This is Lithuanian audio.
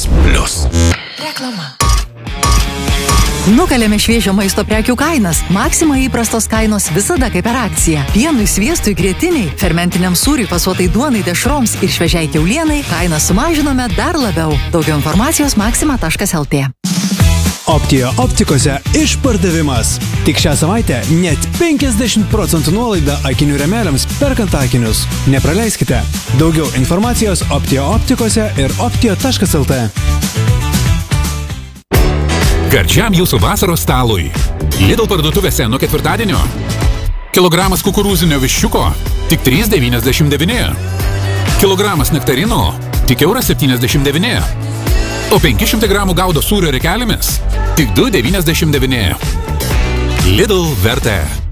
Europos Plius. Reklama. Nukalėme šviežio maisto prekių kainas. Maxima įprastos kainos visada kaip per akciją. Pienui, sviestui, grietiniai, fermentiniam sūriui, fasuotai duonai, dešroms ir šviežiai kiaulienai kainą sumažinome dar labiau. Daugiau informacijos maxima.lt. Optija optikose išpardavimas. Tik šią savaitę net 50% nuolaida akinių rėmeliams perkant akinius. Nepraleiskite. Daugiau informacijos Optija optikose ir optija.lt. Gardžiam jūsų vasaros stalui. Lidl parduotuvėse nuo ketvirtadienio. Kilogramas kukurūzinio viščiuko tik 3,99. Kilogramas nektarino tik €1,79. O 500 gramų gaudo sūrio rekelėmis tik €2,99. Lidl vertė.